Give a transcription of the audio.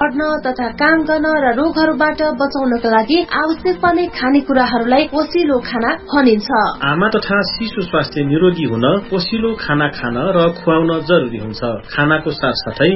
पढ्न तथा काम गर्न र रोगहरूबाट बचाउनका लागि आवश्यक पर्ने खानेकुराहरूलाई पोषिलो खाना भनिन्छ। आमा तथा शिशु स्वास्थ्य निरोगी हुन पोषिलो खाना खान र खुवाउन जरुरी हुन्छ। खानाको साथसाथै